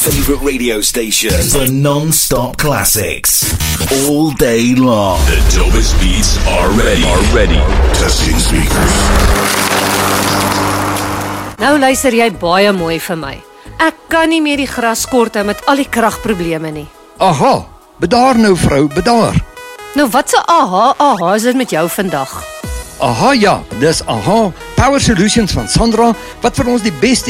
favourite radio station for non-stop classics. All day long. The dopest beats are ready. Testing speakers. Nou luister jy baie mooi vir my. Ek kan nie meer die gras kort hou met al die kragprobleme nie. Aha, bedaar nou vrou, bedaar. Nou wat se aha is dit met jou vandag? Aha ja, dis Aha Power Solutions van Sandra wat vir ons die beste